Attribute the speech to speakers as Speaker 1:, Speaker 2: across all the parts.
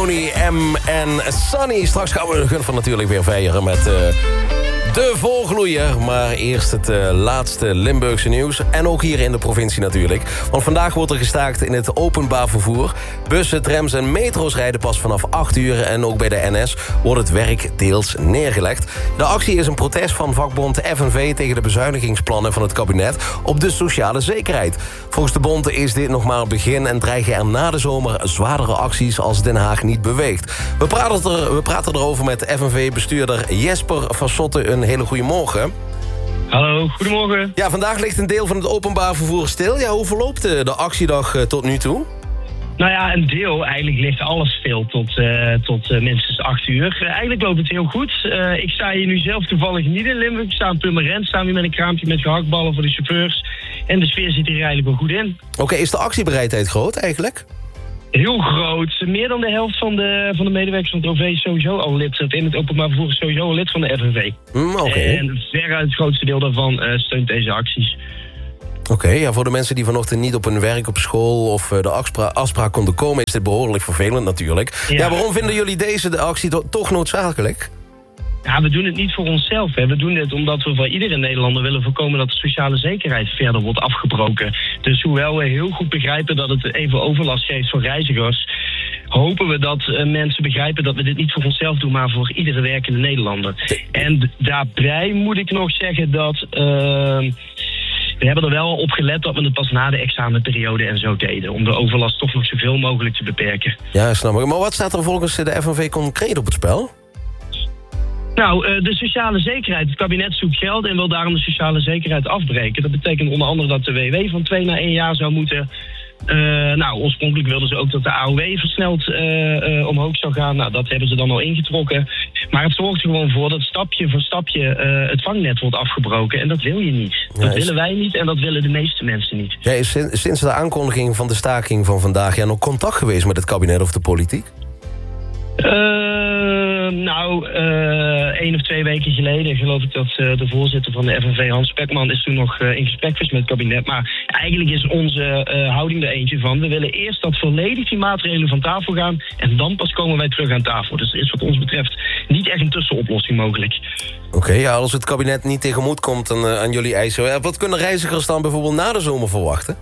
Speaker 1: Tony M en Sunny. Straks gaan we Gun van natuurlijk weer vieren met de volgloeier. Maar eerst het laatste Limburgse nieuws. En ook hier in de provincie natuurlijk. Want vandaag wordt er gestaakt in het openbaar vervoer. Bussen, trams en metro's rijden pas vanaf 8 uur. En ook bij de NS wordt het werk deels neergelegd. De actie is een protest van vakbond FNV... tegen de bezuinigingsplannen van het kabinet op de sociale zekerheid. Volgens de bond is dit nog maar het begin... en dreigen er na de zomer zwaardere acties als Den Haag niet beweegt. We praten erover met FNV-bestuurder Jesper van Sotten. Een hele goede morgen.
Speaker 2: Hallo, goedemorgen.
Speaker 1: Ja, vandaag ligt een deel van het openbaar vervoer stil. Ja, hoe verloopt de actiedag tot nu toe?
Speaker 2: Nou ja, een deel. Eigenlijk ligt alles stil tot minstens 8 uur. Eigenlijk loopt het heel goed. Ik sta hier nu zelf toevallig niet in Limburg. Ik sta in Purmerend, staan we met een kraampje met gehaktballen voor de chauffeurs. En de sfeer zit hier eigenlijk wel goed in.
Speaker 1: Oké, is de actiebereidheid groot eigenlijk?
Speaker 2: Heel groot. Meer dan de helft van de medewerkers van het OV is sowieso al lid. In het openbaar vervoer is sowieso al lid van de FNV. En veruit het grootste deel daarvan steunt deze acties.
Speaker 1: Oké, ja, voor de mensen die vanochtend niet op hun werk, op school... of de afspraak konden komen, is dit behoorlijk vervelend natuurlijk. Ja, waarom vinden jullie de actie toch noodzakelijk?
Speaker 2: Ja, we doen het niet voor onszelf. Hè. We doen dit omdat we voor iedere Nederlander willen voorkomen... dat de sociale zekerheid verder wordt afgebroken. Dus hoewel we heel goed begrijpen dat het even overlast geeft voor reizigers... hopen we dat mensen begrijpen dat we dit niet voor onszelf doen... maar voor iedere werkende Nederlander. En daarbij moet ik nog zeggen dat... we hebben er wel op gelet dat we het pas na de examenperiode en zo deden... om de overlast toch nog zoveel mogelijk te beperken.
Speaker 1: Ja, snap ik. Maar wat staat er volgens de FNV concreet op het spel?
Speaker 2: Nou, de sociale zekerheid. Het kabinet zoekt geld en wil daarom de sociale zekerheid afbreken. Dat betekent onder andere dat de WW van 2 naar 1 jaar zou moeten. Oorspronkelijk wilden ze ook dat de AOW versneld omhoog zou gaan. Nou, dat hebben ze dan al ingetrokken. Maar het zorgt er gewoon voor dat stapje voor stapje het vangnet wordt afgebroken. En dat wil je niet. Dat willen wij niet en dat willen de meeste mensen niet.
Speaker 1: Jij is sinds de aankondiging van de staking van vandaag... nog contact geweest met het kabinet of de politiek?
Speaker 2: 1 of 2 weken geleden geloof ik dat de voorzitter van de FNV, Hans Spekman, is toen nog in gesprek geweest met het kabinet. Maar eigenlijk is onze houding er eentje van. We willen eerst dat volledig die maatregelen van tafel gaan en dan pas komen wij terug aan tafel. Dus er is wat ons betreft niet echt een tussenoplossing mogelijk.
Speaker 1: Oké, als het kabinet niet tegemoet komt aan jullie eisen, wat kunnen reizigers dan bijvoorbeeld na de zomer verwachten?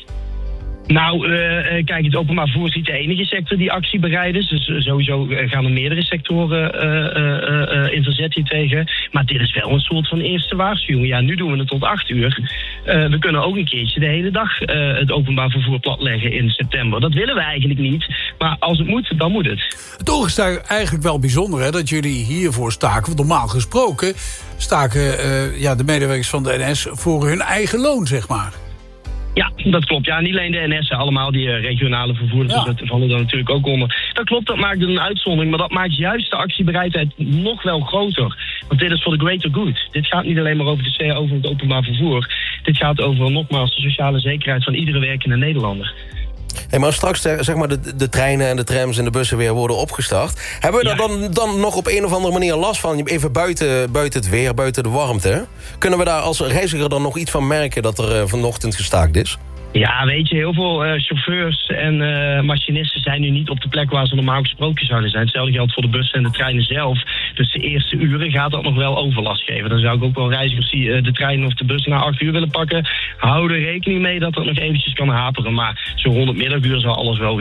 Speaker 2: Nou, kijk, het openbaar vervoer is niet de enige sector die actie bereid is. Dus sowieso gaan er meerdere sectoren in verzet hier tegen. Maar dit is wel een soort van eerste waarschuwing. Ja, nu doen we het tot 8 uur. We kunnen ook een keertje de hele dag het openbaar vervoer platleggen in september. Dat willen we eigenlijk niet. Maar als het moet, dan moet het.
Speaker 3: Toch is het eigenlijk wel bijzonder hè, dat jullie hiervoor staken. Want normaal gesproken staken de medewerkers van de NS voor hun eigen loon, zeg maar.
Speaker 2: Ja, dat klopt. Ja, niet alleen de NS, allemaal die regionale vervoerders vallen daar natuurlijk ook onder. Dat klopt, dat maakt een uitzondering, maar dat maakt juist de actiebereidheid nog wel groter. Want dit is voor de greater good. Dit gaat niet alleen maar over het openbaar vervoer. Dit gaat over, nogmaals, de sociale zekerheid van iedere werkende Nederlander.
Speaker 1: Hey, maar straks zeg maar de treinen en de trams en de bussen weer worden opgestart. Hebben we daar dan nog op een of andere manier last van? Even buiten het weer, buiten de warmte. Kunnen we daar als reiziger dan nog iets van merken dat er vanochtend gestaakt is?
Speaker 2: Ja, weet je, heel veel chauffeurs en machinisten zijn nu niet op de plek waar ze normaal gesproken zouden zijn. Hetzelfde geldt voor de bussen en de treinen zelf. Dus de eerste uren gaat dat nog wel overlast geven. Dan zou ik ook wel reizigers die de trein of de bus na 8 uur willen pakken, houden rekening mee dat dat nog eventjes kan haperen. Maar zo rond het middaguur zal alles wel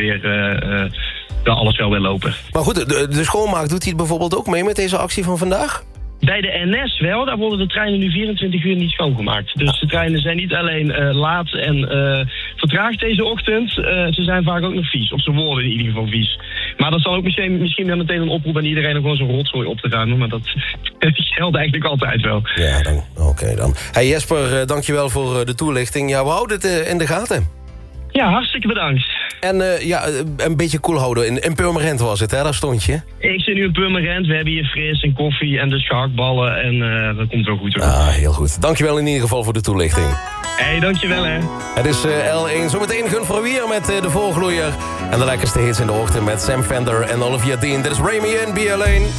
Speaker 2: weer lopen. Maar goed,
Speaker 1: de schoonmaak, doet hij bijvoorbeeld ook mee met deze actie van vandaag?
Speaker 2: Bij de NS wel, daar worden de treinen nu 24 uur niet schoongemaakt. Dus de treinen zijn niet alleen laat en vertraagd deze ochtend. Ze zijn vaak ook nog vies, of ze worden in ieder geval vies. Maar dat zal ook misschien wel meteen een oproep aan iedereen om gewoon zo'n rotzooi op te ruimen. Maar dat geldt eigenlijk altijd wel. Ja, dan.
Speaker 1: Oké dan. Hey Jesper, dankjewel voor de toelichting. Ja, we houden het in de gaten.
Speaker 2: Ja, hartstikke bedankt.
Speaker 1: En een beetje koel houden. In Purmerend was het, hè? Daar stond je.
Speaker 2: Ik zit nu in Purmerend. We hebben hier fris en koffie en dus gehaktballen. En dat komt wel goed hoor.
Speaker 1: Ah, heel goed. Dankjewel in ieder geval voor de toelichting.
Speaker 2: Hey, dankjewel hè.
Speaker 1: Het is L1. Zometeen Gun voor Wier met de volgloeier. En de lekkerste hits in de ochtend met Sam Fender en Olivia Dean. Dit is Remy en Be Alleen.